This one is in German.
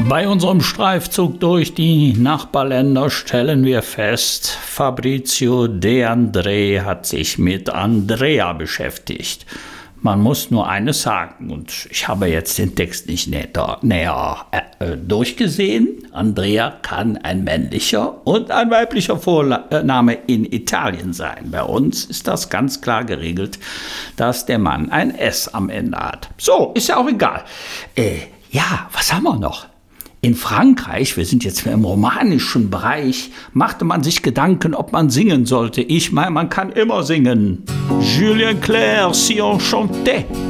Bei unserem Streifzug durch die Nachbarländer stellen wir fest, Fabrizio De André hat sich mit Andrea beschäftigt. Man muss nur eines sagen, und ich habe jetzt den Text nicht näher durchgesehen. Andrea kann ein männlicher und ein weiblicher Vorname in Italien sein. Bei uns ist das ganz klar geregelt, dass der Mann ein S am Ende hat. So, ist ja auch egal. Was haben wir noch? In Frankreich, wir sind jetzt im romanischen Bereich, machte man sich Gedanken, ob man singen sollte. Ich meine, man kann immer singen. Julien Clerc, si on chantait.